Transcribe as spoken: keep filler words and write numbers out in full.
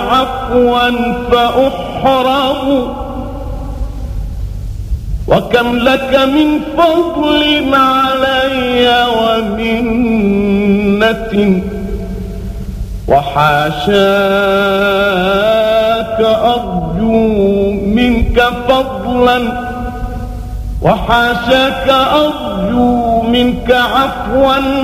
عفوا فأحرم وكم لك من فضل علي ومنة وحاشاك أرجو منك فضلا وحاشاك أرجو منك عفوا